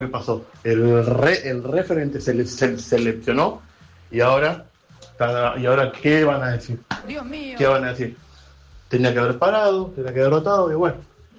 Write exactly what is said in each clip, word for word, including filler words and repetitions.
¿Qué pasó? El, re, el referente se, le, se seleccionó y ahora, y ahora ¿qué van a decir? Dios mío. ¿Qué van a decir? Tenía que haber parado, tenía que haber rotado y bueno.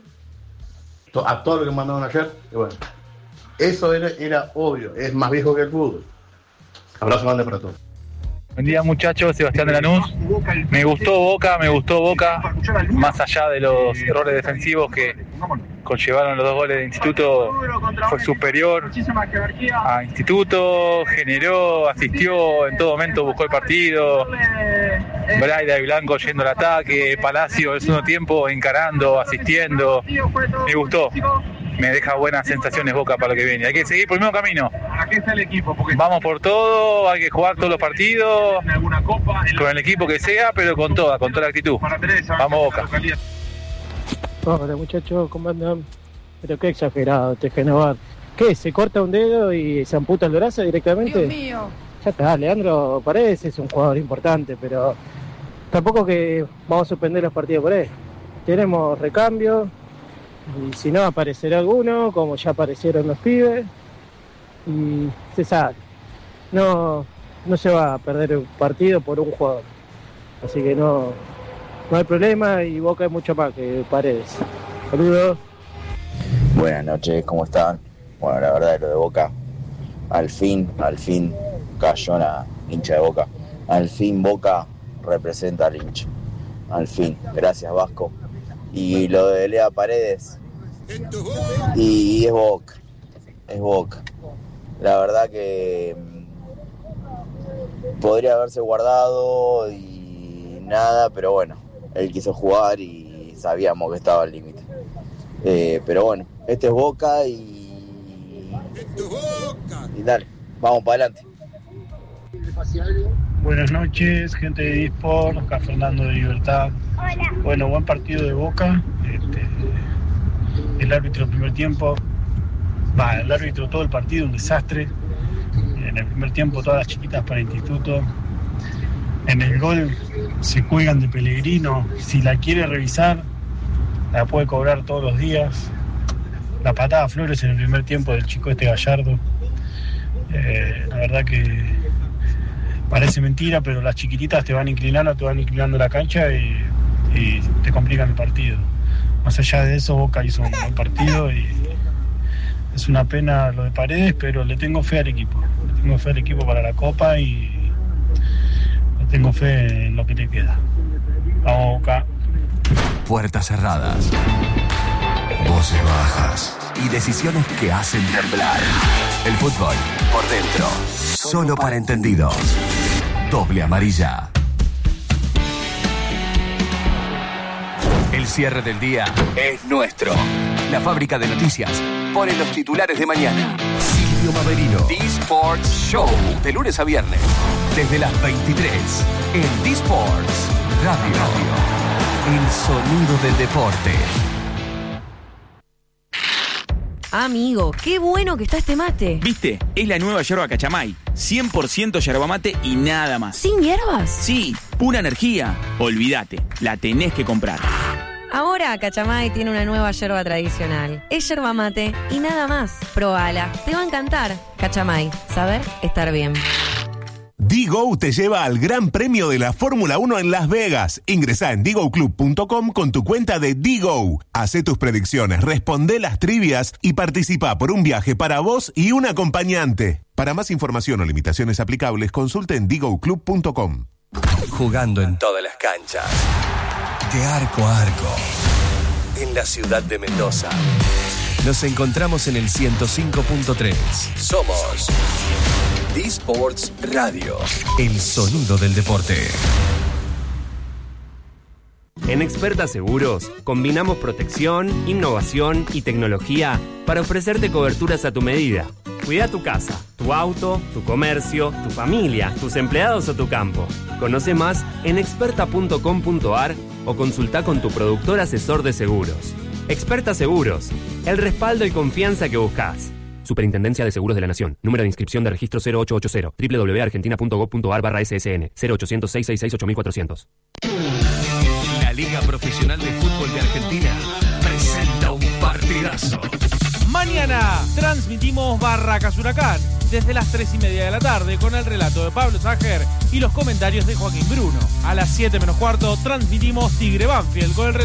A todo lo que mandaron ayer y bueno. Eso era, era obvio, es más viejo que el fútbol. Abrazo grande para todos. Buen día muchachos, Sebastián de Lanús. Me gustó Boca, me gustó Boca, más allá de los errores defensivos que conllevaron los dos goles de Instituto, fue superior a Instituto, generó, asistió, en todo momento buscó el partido. Braida y Blanco yendo al ataque, Palacio el segundo tiempo encarando, asistiendo. Me gustó. Me deja buenas sensaciones Boca para lo que viene. Hay que seguir por el mismo camino. Aquí está el equipo. Vamos por todo, hay que jugar todos los partidos, con el equipo que sea, pero con toda, con toda la actitud. Vamos Boca. Hola muchachos, ¿cómo andan? Pero qué exagerado, te Genovar. ¿Qué? ¿Se corta un dedo y se amputa el brazo directamente? Dios mío. Ya está, Leandro Paredes es un jugador importante, pero tampoco que vamos a suspender los partidos por él. Tenemos recambio. Y si no, aparecerá alguno, como ya aparecieron los pibes. Y se sabe. No, no se va a perder un partido por un jugador. Así que no, no hay problema y Boca es mucho más que Paredes. Saludos. Buenas noches, ¿cómo están? Bueno, la verdad, lo de Boca, al fin, al fin cayó la hincha de Boca. Al fin Boca representa al hincha. Al fin, gracias Vasco. Y lo de Lea Paredes, y es Boca, es Boca. La verdad que podría haberse guardado y nada, pero bueno, él quiso jugar y sabíamos que estaba al límite. Eh, pero bueno, este es Boca y... y dale, vamos para adelante. Buenas noches, gente de eSport, acá Fernando de Libertad. Hola. Bueno, buen partido de Boca. Este, el árbitro primer tiempo, va, el árbitro todo el partido, un desastre. En el primer tiempo todas las chiquitas para Instituto. En el gol se cuelgan de Pellegrino. Si la quiere revisar, la puede cobrar todos los días. La patada a Flores en el primer tiempo del chico este Gallardo. Eh, la verdad que parece mentira, pero las chiquititas te van inclinando, te van inclinando la cancha y, y te complican el partido. Más allá de eso, Boca hizo un buen partido y es una pena lo de Paredes, pero le tengo fe al equipo. Le tengo fe al equipo para la Copa y le tengo fe en lo que te queda. Vamos, Boca. Puertas cerradas, voces bajas y decisiones que hacen temblar. El fútbol por dentro, solo para entendidos. Doble amarilla. El cierre del día es nuestro. La fábrica de noticias pone los titulares de mañana. Silvio Maverino. D-Sports Show. De lunes a viernes. Desde las veintitrés. En D-Sports Radio. El sonido del deporte. Amigo, qué bueno que está este mate. ¿Viste? Es la nueva yerba Cachamay. cien por ciento yerba mate y nada más. ¿Sin hierbas? Sí, pura energía. Olvídate, la tenés que comprar. Ahora Cachamay tiene una nueva yerba tradicional. Es yerba mate y nada más. Probala, te va a encantar. Cachamay, saber estar bien. D-Go te lleva al Gran Premio de la Fórmula uno en Las Vegas. Ingresá en D Go Club punto com con tu cuenta de D-Go. Hacé tus predicciones, responde las trivias y participa por un viaje para vos y un acompañante. Para más información o limitaciones aplicables, consulte en D Go Club punto com. Jugando en todas las canchas. De arco a arco. En la ciudad de Mendoza. Nos encontramos en el ciento cinco punto tres. Somos D-Sports Radio, el sonido del deporte. En Experta Seguros, combinamos protección, innovación y tecnología para ofrecerte coberturas a tu medida. Cuida tu casa, tu auto, tu comercio, tu familia, tus empleados o tu campo. Conoce más en experta punto com punto a r o consulta con tu productor asesor de seguros. Experta Seguros, el respaldo y confianza que buscas. Superintendencia de Seguros de la Nación. Número de inscripción de registro cero ocho ocho cero. doble u doble u doble u punto argentina punto gob punto a r barra S S N. cero ochocientos, seiscientos sesenta y seis, ocho mil cuatrocientos. La Liga Profesional de Fútbol de Argentina presenta un partidazo. Mañana transmitimos Barracas Huracán desde las tres y media de la tarde con el relato de Pablo Sager y los comentarios de Joaquín Bruno. A las siete menos cuarto transmitimos Tigre Banfield con el relato